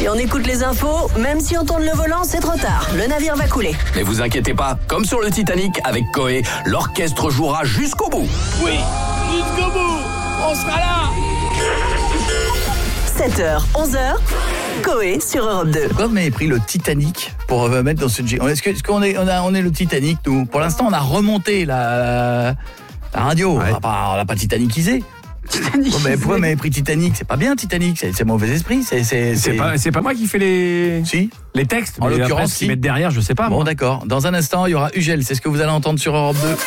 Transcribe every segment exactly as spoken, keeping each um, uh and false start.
Si on écoute les infos, même si on tourne le volant, c'est trop tard. Le navire va couler. Mais vous inquiétez pas, comme sur le Titanic avec Coé, l'orchestre jouera jusqu'au bout. Oui, jusqu'au bout. On sera là. sept heures, onze heures, Coé sur Europe deux. Pourquoi vous m'avez pris le Titanic pour me mettre dans ce... Est-ce que, est-ce qu'on est, on, a, on est le Titanic, nous? Pour l'instant, on a remonté la, la radio. Ouais. On n'a pas, pas Titanicisé. Titanic. Oh, mais pourquoi vous m'avez pris Titanic? C'est pas bien, Titanic. C'est, c'est mauvais esprit. C'est, c'est, c'est... C'est, pas, c'est pas moi qui fais les... Si. Les textes. En mais l'occurrence, ce qu'ils mettent derrière, je sais pas. Bon, moi. d'accord. Dans un instant, il y aura Ugel. C'est ce que vous allez entendre sur Europe deux.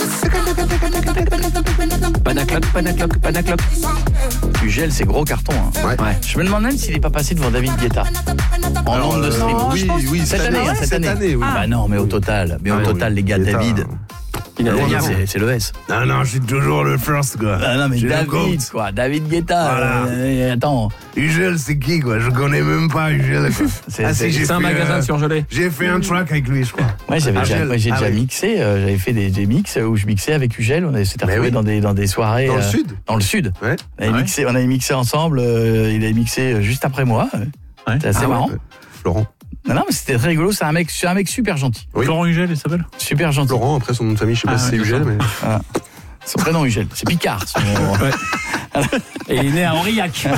Panacloc, panacloc, panacloc. Ugel, c'est gros carton. Hein. Ouais. Ouais. Je me demande même s'il n'est pas passé devant David Guetta. En Alors, nombre de streams. euh, oui, oui, cette année, année, hein, cette, cette année. année, oui. Ah. Bah non, mais au total. Mais au ah, total, oui. les gars, Guetta. David. David, c'est, c'est le S. Non, non, je suis toujours le first, quoi. Ah non, mais J'ai David, quoi. David Guetta. Voilà. Euh, attends. Ugel, c'est qui, quoi? Je connais même pas Ugel, quoi. C'est, ah, c'est, si, j'ai c'est un fait, magasin euh, surgelé. J'ai fait un track avec lui, je crois. Ouais, j'avais déjà, Ugel. moi, j'ai Ah, déjà oui. mixé. Euh, j'avais fait des, des mix où je mixais avec Ugel. On s'était retrouvés oui. dans, des, dans des soirées. Dans le euh, sud? Dans le sud. Ouais. On avait, Ah ouais. mixé, on avait mixé ensemble. Euh, il avait mixé juste après moi. Ouais. C'était assez Ah, marrant. ouais. Florent. Non, non, mais c'était très rigolo. C'est un mec, c'est un mec super gentil. Oui. Florent Ugel, il s'appelle. Super gentil. Florent, après son nom de famille, je sais pas Ah, si c'est ouais, Ugel, mais. Voilà. Son prénom Ugel. C'est Picard. Son... Ouais. Et il est né à Aurillac.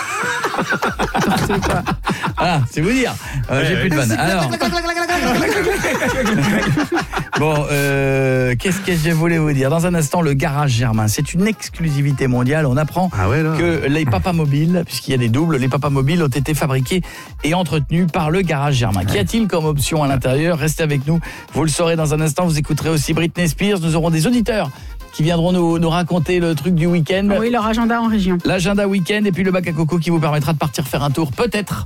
Ah, c'est vous dire. Euh, Ouais, j'ai ouais. plus de vanne. Alors. Bon, euh, qu'est-ce que je voulais vous dire? Dans un instant, le garage Germain. C'est une exclusivité mondiale. On apprend Ah ouais, là. que les papas mobiles, puisqu'il y a des doubles, les papas mobiles ont été fabriqués et entretenus par le garage Germain. Qu'y a-t-il comme option à l'intérieur? Restez avec nous. Vous le saurez dans un instant. Vous écouterez aussi Britney Spears. Nous aurons des auditeurs qui viendront nous, nous raconter le truc du week-end. Oui, leur agenda en région. L'agenda week-end et puis le bac à coco qui vous permettra de partir faire un tour peut-être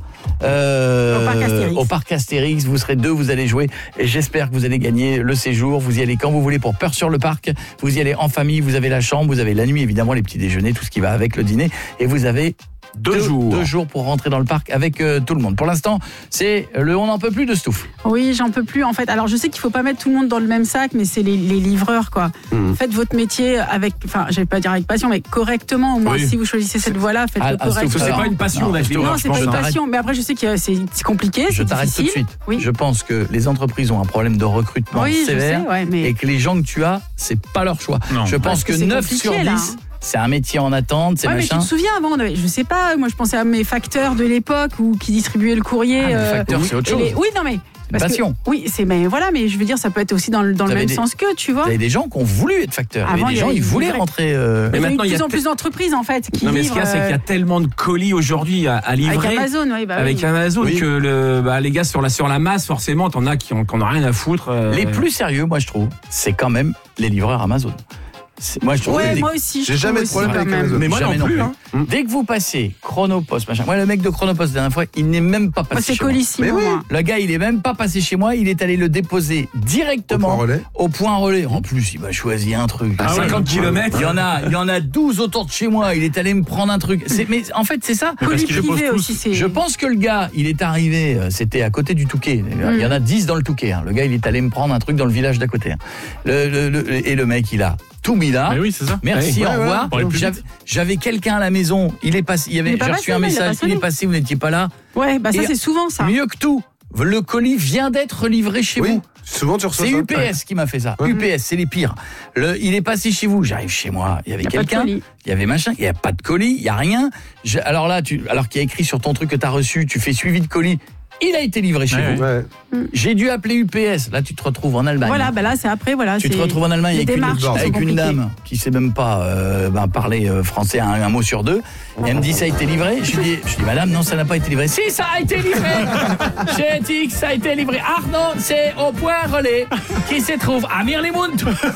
euh, Au parc Astérix. au parc Astérix. Vous serez deux, vous allez jouer et j'espère que vous allez gagner le séjour. Vous y allez quand vous voulez pour Peur sur le parc. Vous y allez en famille, vous avez la chambre, vous avez la nuit évidemment, les petits déjeuners, tout ce qui va avec le dîner et vous avez Deux, deux jours. deux jours pour rentrer dans le parc avec euh, tout le monde. Pour l'instant, c'est le on n'en peut plus de Stouff. Oui, j'en peux plus en fait. Alors je sais qu'il faut pas mettre tout le monde dans le même sac, mais c'est les, les livreurs quoi. Mmh. Faites votre métier avec, enfin, je vais pas dire avec passion, mais correctement au moins. Oui. Si vous choisissez cette voie-là, Ah, faites-le ah, correctement. Stouff, C'est Alors, pas une passion non, d'être je te- livreur, Non, je c'est pense. pas une hein. passion, mais après je sais que c'est c'est compliqué, Je c'est t'arrête tout de difficile. suite. Oui. Je pense que les entreprises ont un problème de recrutement Oui, je sévère sais, ouais, mais- et que les gens que tu as, c'est pas leur choix. Non. Je pense Parce que que c'est neuf compliqué, sur dix, là, hein. c'est un métier en attente, c'est Ouais, mais tu machin. te souviens avant, on avait- je sais pas, moi je pensais à mes facteurs de l'époque ou qui distribuaient le courrier. Ah, mais euh, facteur, c'est autre et les- chose. Oui, non mais. parce que- passion. oui, c'est mais voilà, mais je veux dire, ça peut être aussi dans le, dans Vous le avez même des- sens que, tu vois. Il y avait des gens qui ont voulu être facteurs. Il y Avant, avait des il y gens, avait- ils voulaient ouais. rentrer. euh, Il y a eu maintenant, de il y a plus en te- plus d'entreprises en fait qui Non, mais ce livrent qu'il y a, c'est qu'il y a euh, tellement de colis aujourd'hui à, à avec livrer. Amazon, oui, bah Avec oui. Amazon Oui. que le, bah, les gars sur la, sur la masse, forcément, t'en as qui ont, qui en ont rien à foutre. euh, Les plus sérieux, moi, je trouve, c'est quand même les livreurs Amazon. C'est- moi, je trouve Ouais, les- moi aussi. je J'ai jamais trouve de problème aussi, avec quand même. Amazon. Mais moi Jamais non plus. non Hein. Dès que vous passez Chronopost, machin. Moi, le mec de Chronopost, la dernière fois, il n'est même pas Moi, passé c'est chez moi. Colissimo, Mais oui. moi. Le gars, il est même pas passé chez moi. Il est allé le déposer directement Au point relais. au point relais. En plus, il m'a choisi un truc. À cinquante kilomètres. Il y en a, il y en a douze autour de chez moi. Il est allé me prendre un truc. C'est, mais en fait, c'est ça. Colis qu'ils déposent privé tous. aussi, c'est. Je pense que le gars, il est arrivé, euh, c'était à côté du Touquet. Il y en a dix dans le Touquet. Hein. Le gars, il est allé me prendre un truc dans le village d'à côté. Hein. Le, le- le- et le mec, il a tout mis là. Mais oui, c'est ça. Merci, Ouais, au ouais, revoir. pour aller plus J'avais, vite. j'avais quelqu'un à la maison. Il est passé. Il y avait, Il est pas j'ai passé, reçu un mais il a message. pas Il est sonné. passé. Vous n'étiez pas là. Ouais, bah ça Et- c'est souvent ça. Mieux que tout. Le colis vient d'être livré chez Oui. vous. Souvent, tu reçois C'est ça. U P S qui m'a fait ça. Ouais. U P S, c'est les pires. Le, il est passé chez vous. J'arrive chez moi. Il y avait Y a pas de quelqu'un. colis. Il y avait machin. Il n'y a pas de colis. Il n'y a rien. Je- alors là, tu, alors qu'il y a écrit sur ton truc que tu as reçu, tu fais suivi de colis. Il a été livré chez Ouais, vous. Ouais. J'ai dû appeler U P S. Là, tu te retrouves en Allemagne. Voilà, bah là c'est après, voilà. Tu te c'est- retrouves en Allemagne les avec, une, démarches sont avec une compliquées. dame qui sait même pas euh, ben, parler euh, français un, un mot sur deux. Et elle me dit ça a été livré. Je lui dis, je dis madame non ça n'a pas été livré. Si ça a été livré. Chez T X ça a été livré. Arnaud c'est au point relais qui se trouve à Merlimont.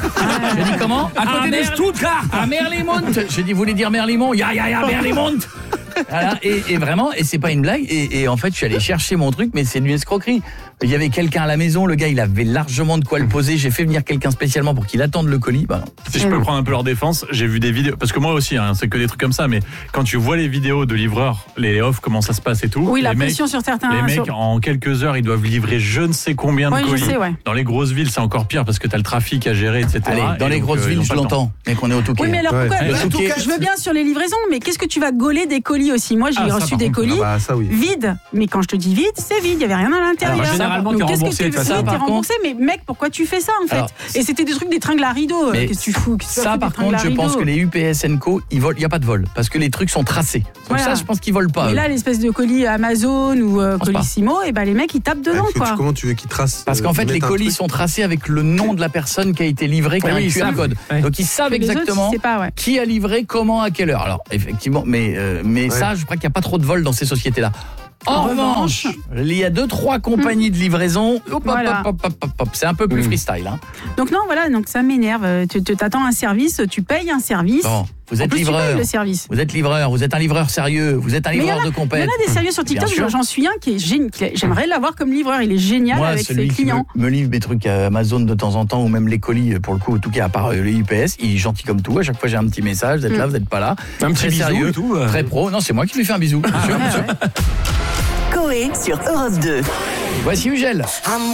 Je dis comment? À côté de Stuttgart. À Merlimont. J'ai dit vous voulez dire Merlimont? Ya ya ya Merlimont. Voilà, et, et vraiment, et c'est pas une blague, et, et en fait je suis allé chercher mon truc, mais c'est une escroquerie. Il y avait quelqu'un à la maison, le gars il avait largement de quoi le poser, j'ai fait venir quelqu'un spécialement pour qu'il attende le colis. Bah, Si je peux prendre un peu leur défense, j'ai vu des vidéos, parce que moi aussi, hein, c'est que des trucs comme ça, mais quand tu vois les vidéos de livreurs, les off, comment ça se passe et tout, Oui, les la mecs, pression sur certains. les mecs sur- en quelques heures, ils doivent livrer je ne sais combien de Ouais, je colis. sais, ouais. Dans les grosses villes, c'est encore pire parce que t'as le trafic à gérer, et cetera. allez, dans Et les donc, grosses euh, ils villes, ont je pas le temps. l'entends, mais qu'on est au Touquet. Oui, mais alors Ouais. pourquoi Le bah, Touquet, je veux bien sur les livraisons, mais qu'est-ce que tu vas gauler des colis colis aussi. Moi, j'ai Ah, ça, reçu par des contre, colis Ah bah ça oui. vides. Mais quand je te dis vide, c'est vide. Il n'y avait rien à l'intérieur. Alors, généralement, Donc, t'es qu'est-ce que remboursé, tu de toute fais façon. T'es Par remboursé, mais mec, pourquoi tu fais ça en fait? Alors, Et c'était des trucs des tringles à rideau. Mais Qu'est-ce que tu fous? Qu'est-ce que tu Ça, fais, par des tringles contre, à je pense rideau que les U P S and Co, ils volent. Il n'y a pas de vol parce que les trucs sont tracés. Donc Voilà. ça, je pense qu'ils volent pas. Mais eux. là, l'espèce de colis Amazon ou euh, pense pas. Colissimo, et ben les mecs ils tapent dedans Parce que tu- quoi. comment tu veux qu'ils tracent Parce euh, qu'en fait, mettent les un colis truc sont tracés avec le nom de la personne qui a été livrée, qui a Oui, un oui, ils Q R savent. code. Ouais. Donc ils savent Que les autres, exactement ils savent pas, ouais. qui a livré, comment, à quelle heure. Alors effectivement, mais euh, mais Ouais. ça, je crois qu'il n'y a pas trop de vols dans ces sociétés-là. En, En revanche, revanche, il y a deux trois compagnies de livraison. Hop, hop, Voilà. hop, hop, hop, hop. C'est un peu plus Mm. freestyle. Hein. Donc non, voilà, donc ça m'énerve. Euh, Tu tu t'attends un service, tu payes un service. Bon, vous En êtes plus, tu livreur. payes le service. Vous êtes livreur. Vous êtes un livreur sérieux. Vous êtes un Mais il y en livreur a- de Il y compète. en a des sérieux sur Bien TikTok, sûr. j'en suis un qui est génial. J'aimerais l'avoir comme livreur, il est génial Moi, avec ses celui qui me, clients. me livre mes trucs à Amazon de temps en temps, ou même les colis, pour le coup, en tout cas, à part euh, le U P S, il est gentil comme tout. À chaque fois, j'ai un petit message, vous êtes là, vous n'êtes pas là. Un petit Très bisou sérieux, et tout, euh. très pro. Non, c'est moi qui lui fais un bisou. Bien sûr, bien sûr. Coé sur Europe deux. Voici Ugel.